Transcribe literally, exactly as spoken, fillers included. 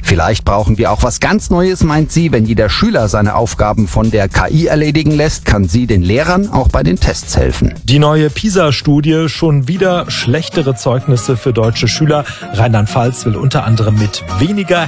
Vielleicht brauchen wir auch was ganz Neues, meint sie. Wenn jeder Schüler seine Aufgaben von der K I erledigen lässt, kann sie den Lehrern auch bei den Tests helfen. Die neue PISA-Studie, schon wieder schlechtere Zeugnisse für deutsche Schüler. Rheinland-Pfalz will unter anderem mit weniger